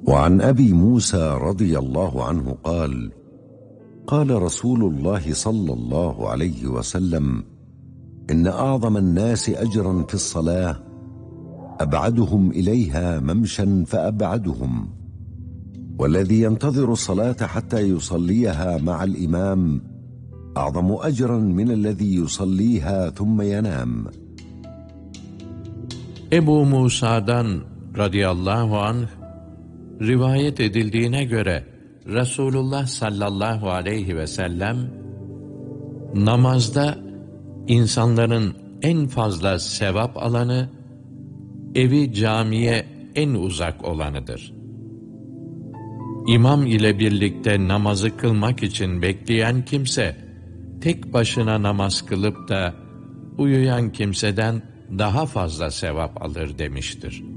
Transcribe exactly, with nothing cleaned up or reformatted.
وعن أبي موسى رضي الله عنه قال قال رسول الله صلى الله عليه وسلم إن أعظم الناس أجرا في الصلاة أبعدهم إليها ممشا فأبعدهم، والذي ينتظر الصلاة حتى يصليها مع الإمام أعظم أجرا من الذي يصليها ثم ينام. Ebu Musa'dan radıyallahu anh rivayet edildiğine göre Resulullah sallallahu aleyhi ve sellem namazda insanların en fazla sevap alanı evi camiye en uzak olanıdır. İmam ile birlikte namazı kılmak için bekleyen kimse tek başına namaz kılıp da uyuyan kimseden daha fazla sevap alır demiştir.